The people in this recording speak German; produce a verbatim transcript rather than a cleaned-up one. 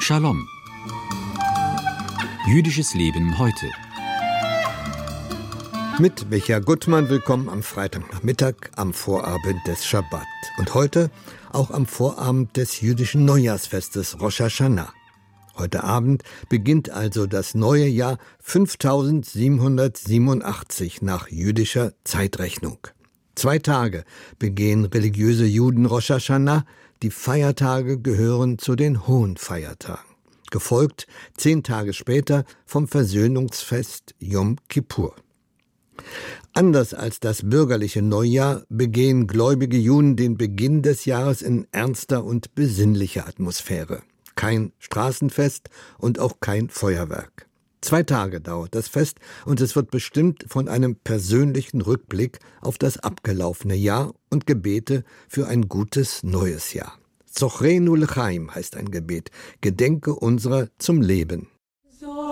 Shalom. Jüdisches Leben heute. Mit Micha Gutmann willkommen am Freitagnachmittag, am Vorabend des Schabbat. Und heute auch am Vorabend des jüdischen Neujahrsfestes Rosh Hashanah. Heute Abend beginnt also das neue Jahr fünftausendsiebenhundertsiebenundachtzig nach jüdischer Zeitrechnung. Zwei Tage begehen religiöse Juden Rosh Hashanah. Die Feiertage gehören zu den hohen Feiertagen. Gefolgt zehn Tage später vom Versöhnungsfest Yom Kippur. Anders als das bürgerliche Neujahr begehen gläubige Juden den Beginn des Jahres in ernster und besinnlicher Atmosphäre. Kein Straßenfest und auch kein Feuerwerk. Zwei Tage dauert das Fest und es wird bestimmt von einem persönlichen Rückblick auf das abgelaufene Jahr und Gebete für ein gutes neues Jahr. Zochreinu l'chaim heißt ein Gebet, Gedenke unserer zum Leben.